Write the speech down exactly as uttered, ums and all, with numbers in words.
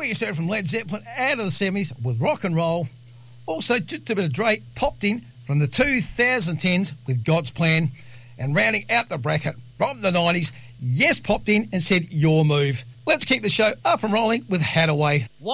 We just heard from Led Zeppelin out of the seventies with Rock and Roll. Also, just a bit of Drake popped in from the two thousand tens with God's Plan. And rounding out the bracket from the nineties, Yes popped in and said Your Move. Let's keep the show up and rolling with Hadaway.